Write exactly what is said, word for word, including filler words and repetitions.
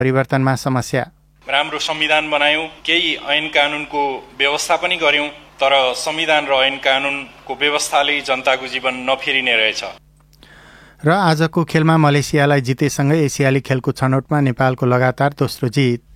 परिवर्तनमा समस्या। राम्रो संविधान बनायौं, केही ऐन कानूनको व्यवस्था पनि गर्यौं, तर संविधान र ऐन कानूनको व्यवस्थाले जनताको जीवन नफेरिने रहेछ। र आजको खेलमा मलेसियालाई जितेसँगै एसियाली खेलको छनौटमा नेपालको लगातार दोस्रो जित।